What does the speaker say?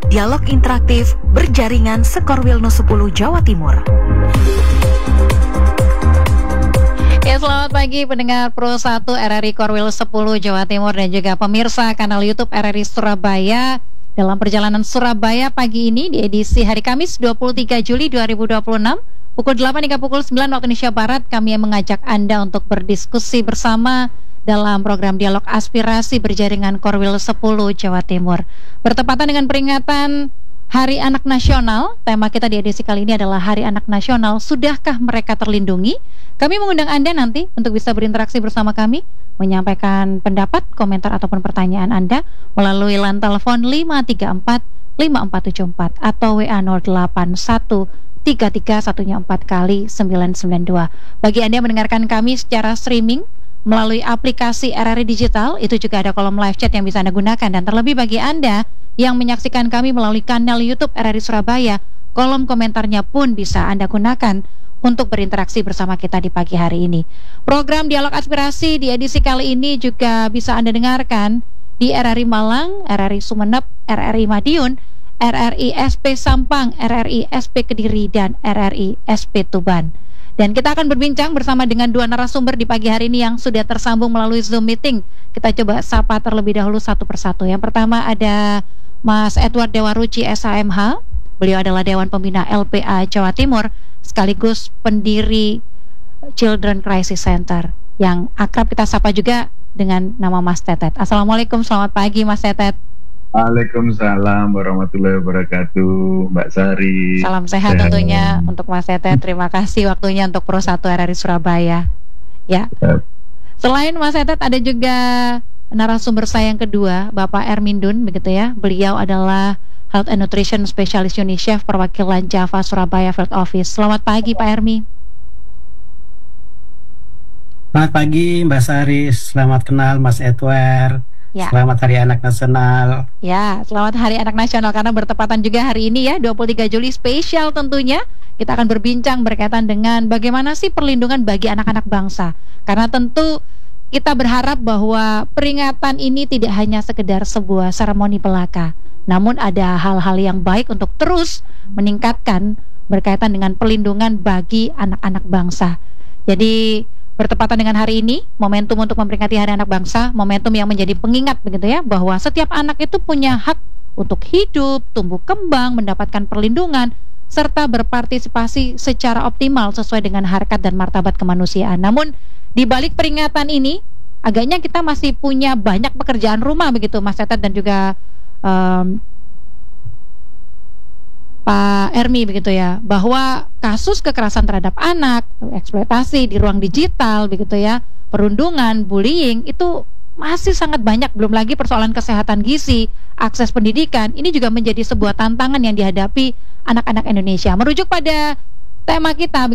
Dialog interaktif berjaringan Sekorwilno 10 Jawa Timur. Ya, selamat pagi pendengar Pro 1 RRI Korwil 10 Jawa Timur dan juga pemirsa kanal YouTube RRI Surabaya. Dalam perjalanan Surabaya pagi ini di edisi hari Kamis 23 Juli 2026 pukul 8 hingga pukul 9 waktu Indonesia Barat, kami mengajak Anda untuk berdiskusi bersama dalam program Dialog Aspirasi Berjaringan Korwil 10 Jawa Timur. Bertepatan dengan peringatan Hari Anak Nasional, tema kita di edisi kali ini adalah Hari Anak Nasional, sudahkah mereka terlindungi? Kami mengundang Anda nanti untuk bisa berinteraksi bersama kami, menyampaikan pendapat, komentar ataupun pertanyaan Anda melalui line telepon 534 5474 atau WA 081 3314 kali 992. Bagi Anda yang mendengarkan kami secara streaming melalui aplikasi RRI Digital, itu juga ada kolom live chat yang bisa Anda gunakan. Dan terlebih bagi Anda yang menyaksikan kami melalui kanal YouTube RRI Surabaya, kolom komentarnya pun bisa Anda gunakan untuk berinteraksi bersama kita di pagi hari ini. Program Dialog Aspirasi di edisi kali ini juga bisa Anda dengarkan di RRI Malang, RRI Sumeneb, RRI Madiun, RRI SP Sampang, RRI SP Kediri, dan RRI SP Tuban. Dan kita akan berbincang bersama dengan dua narasumber di pagi hari ini yang sudah tersambung melalui Zoom meeting. Kita coba sapa terlebih dahulu satu persatu. Yang pertama ada Mas Edward Dewaruci SHMH. Beliau adalah Dewan Pembina LPA Jawa Timur sekaligus pendiri Children Crisis Center, yang akrab kita sapa juga dengan nama Mas Tetet. Assalamualaikum, selamat pagi Mas Tetet. Waalaikumsalam warahmatullahi wabarakatuh, Mbak Sari. Salam sehat tentunya untuk Mas Tetet. Terima kasih waktunya untuk Pro 1 RRI Surabaya. Ya. Selain Mas Tetet ada juga narasumber saya yang kedua, Bapak Ermindun, begitu ya. Beliau adalah Health and Nutrition Specialist UNICEF perwakilan Java Surabaya Field Office. Selamat pagi Pak Ermi. Selamat pagi Mbak Sari, selamat kenal Mas Edward. Ya. Selamat Hari Anak Nasional. Ya, selamat Hari Anak Nasional karena bertepatan juga hari ini ya, 23 Juli spesial tentunya. Kita akan berbincang berkaitan dengan bagaimana sih perlindungan bagi anak-anak bangsa. Karena tentu kita berharap bahwa peringatan ini tidak hanya sekedar sebuah seremoni belaka, namun ada hal-hal yang baik untuk terus meningkatkan berkaitan dengan perlindungan bagi anak-anak bangsa. Jadi bertepatan dengan hari ini, momentum untuk memperingati Hari Anak Bangsa, momentum yang menjadi pengingat begitu ya, bahwa setiap anak itu punya hak untuk hidup, tumbuh kembang, mendapatkan perlindungan, serta berpartisipasi secara optimal sesuai dengan harkat dan martabat kemanusiaan. Namun, di balik peringatan ini, agaknya kita masih punya banyak pekerjaan rumah begitu, Mas Tetet dan juga Pak Ermi begitu ya, bahwa kasus kekerasan terhadap anak, eksploitasi di ruang digital begitu ya, perundungan, bullying itu masih sangat banyak, belum lagi persoalan kesehatan gizi, akses pendidikan, ini juga menjadi sebuah tantangan yang dihadapi anak-anak Indonesia. Merujuk pada tema kita